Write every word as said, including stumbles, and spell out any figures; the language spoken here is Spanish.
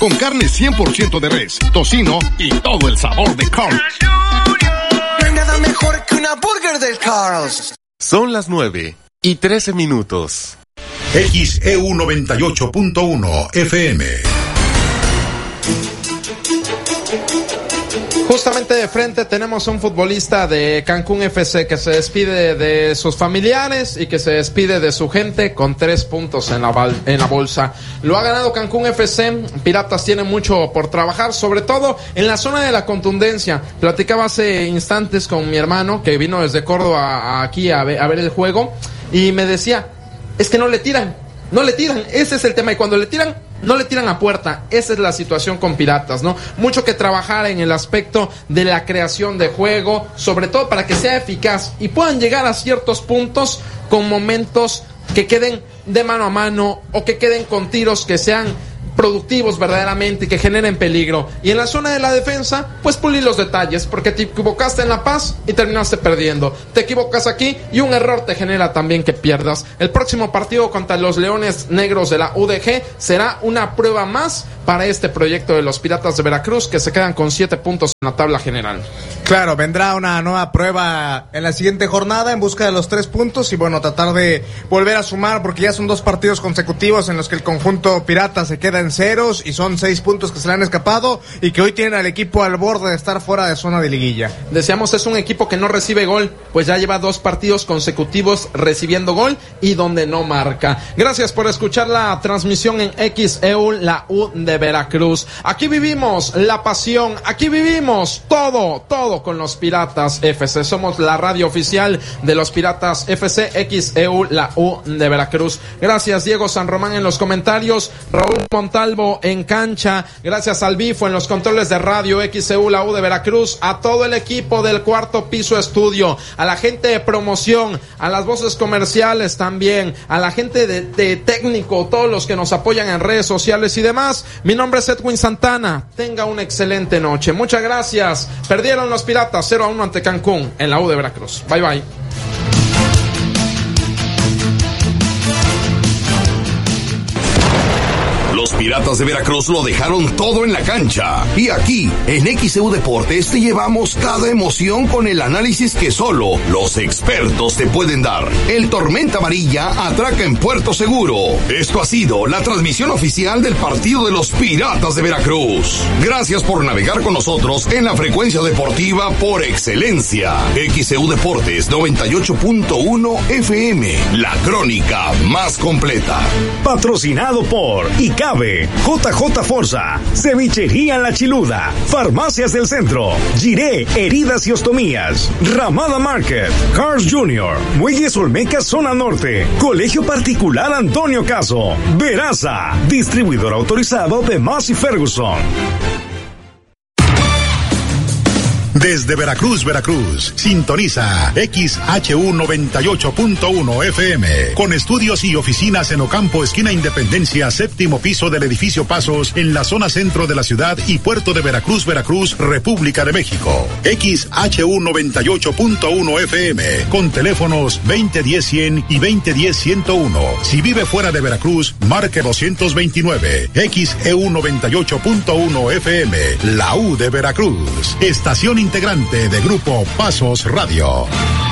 con carne cien por ciento de res, tocino y todo el sabor de Carl's. No hay nada mejor que una burger del Carl's. Son las nueve y trece minutos. X E U noventa y ocho punto uno F M. Justamente de frente tenemos un futbolista de Cancún F C que se despide de sus familiares y que se despide de su gente con tres puntos en la, bal- en la bolsa. Lo ha ganado Cancún F C. Piratas tiene mucho por trabajar, sobre todo en la zona de la contundencia. Platicaba hace instantes con mi hermano que vino desde Córdoba a, aquí a ver, a ver el juego y me decía, es que no le tiran, no le tiran, ese es el tema, y cuando le tiran, no le tiran a puerta. Esa es la situación con Piratas, ¿no? Mucho que trabajar en el aspecto de la creación de juego, sobre todo para que sea eficaz y puedan llegar a ciertos puntos con momentos que queden de mano a mano o que queden con tiros que sean productivos verdaderamente y que generen peligro. Y en la zona de la defensa, pues pulir los detalles, porque te equivocaste en La Paz y terminaste perdiendo. Te equivocas aquí y un error te genera también que pierdas. El próximo partido contra los Leones Negros de la U D G será una prueba más para este proyecto de los Piratas de Veracruz, que se quedan con siete puntos en la tabla general. Claro, vendrá una nueva prueba en la siguiente jornada en busca de los tres puntos y bueno, tratar de volver a sumar, porque ya son dos partidos consecutivos en los que el conjunto pirata se queda en ceros y son seis puntos que se le han escapado y que hoy tienen al equipo al borde de estar fuera de zona de liguilla. Decíamos, es un equipo que no recibe gol, pues ya lleva dos partidos consecutivos recibiendo gol y donde no marca. Gracias por escuchar la transmisión en X E U, la U de Veracruz. Aquí vivimos la pasión, aquí vivimos todo, todo con los Piratas F C. Somos la radio oficial de los Piratas F C, X E U, la U de Veracruz. Gracias Diego San Román en los comentarios, Raúl Montalvo en cancha, gracias al Bifo en los controles de radio, X E U, la U de Veracruz, a todo el equipo del Cuarto Piso Estudio, a la gente de promoción, a las voces comerciales también, a la gente de, de técnico, todos los que nos apoyan en redes sociales y demás. Mi nombre es Edwin Santana, tenga una excelente noche, muchas gracias. Perdieron los Piratas cero a uno ante Cancún en la U de Veracruz. Bye bye. Los Piratas de Veracruz lo dejaron todo en la cancha. Y aquí, en X E U Deportes, te llevamos cada emoción con el análisis que solo los expertos te pueden dar. El Tormenta Amarilla atraca en Puerto Seguro. Esto ha sido la transmisión oficial del partido de los Piratas de Veracruz. Gracias por navegar con nosotros en la frecuencia deportiva por excelencia. X E U Deportes noventa y ocho punto uno F M, la crónica más completa. Patrocinado por ICABE, J J Forza, Cevichería La Chiluda, Farmacias del Centro, Giré Heridas y Ostomías, Ramada Market, Cars Junior, Muelles Olmeca Zona Norte, Colegio Particular Antonio Caso, Veraza, distribuidor autorizado de Massey Ferguson. Desde Veracruz, Veracruz, sintoniza X H U noventa y ocho punto uno F M, con estudios y oficinas en Ocampo, esquina Independencia, séptimo piso del edificio Pasos, en la zona centro de la ciudad y puerto de Veracruz, Veracruz, República de México. X H U noventa y ocho punto uno F M, con teléfonos veinte diez cien y veinte diez ciento uno. Si vive fuera de Veracruz, marque doscientos veintinueve. X E U noventa y ocho punto uno F M, la U de Veracruz, estación integrante de Grupo Pasos Radio.